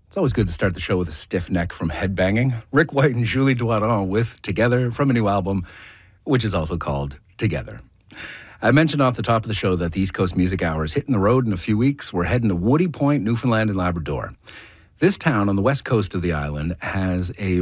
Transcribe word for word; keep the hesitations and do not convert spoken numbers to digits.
It's always good to start the show with a stiff neck from headbanging. Rick White and Julie Doiron with Together from a new album, which is also called Together. I mentioned off the top of the show that the East Coast Music Hour is hitting the road in a few weeks. We're heading to Woody Point, Newfoundland and Labrador. This town on the west coast of the island has a